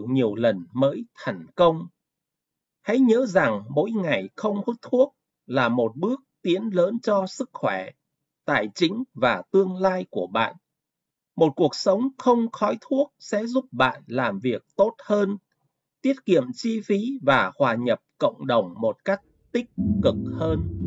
nhiều lần mới thành công. Hãy nhớ rằng mỗi ngày không hút thuốc là một bước tiến lớn cho sức khỏe, tài chính và tương lai của bạn. Một cuộc sống không khói thuốc sẽ giúp bạn làm việc tốt hơn, tiết kiệm chi phí và hòa nhập cộng đồng một cách tích cực hơn.